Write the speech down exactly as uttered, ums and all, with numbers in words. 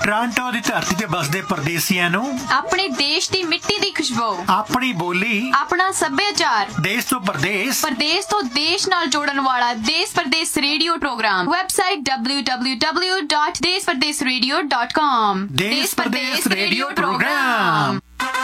Toronto ਦੀ ਧਰਤੀ ਤੇ ਬਸਦੇ ਪਰਦੇਸੀਆਂ ਨੂੰ ਆਪਣੇ ਦੇਸ਼ ਦੀ ਮਿੱਟੀ ਦੀ ਖੁਸ਼ਬੂ, ਆਪਣੀ ਬੋਲੀ, ਆਪਣਾ ਸੱਭਿਆਚਾਰ, ਦੇਸ਼ ਤੋਂ ਪਰਦੇਸ, ਪਰਦੇਸ ਤੋਂ ਦੇਸ਼ ਨਾਲ ਜੋੜਨ ਵਾਲਾ ਦੇਸ਼ ਪਰਦੇਸ radio programme. Website W W W dot ਦੇਸ਼ ਪਰਦੇਸ ਰੇਡੀਓ ਡਾਟ ਕਾਮ। ਦੇਸ਼ ਪਰਦੇਸ ਰੇਡੀਓ ਪ੍ਰੋਗਰਾਮ।